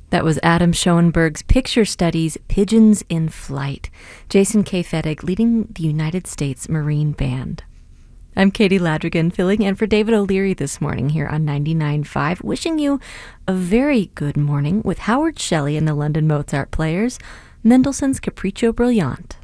That was Adam Schoenberg's Picture Studies, Pigeons in Flight. Jason K. Fettig leading the United States Marine Band. I'm Katie Ladrigan, filling in for David O'Leary this morning here on 99.5, wishing you a very good morning with Howard Shelley and the London Mozart Players, Mendelssohn's Capriccio Brillante.